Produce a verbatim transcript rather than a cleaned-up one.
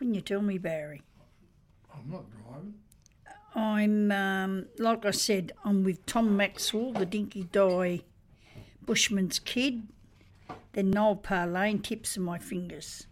Couldn't you tell me, Barry? I'm not driving. I'm, um, like I said, I'm with Tom Maxwell, the Dinky Die Bushman's kid. Then Noel Parlane, tips of my fingers.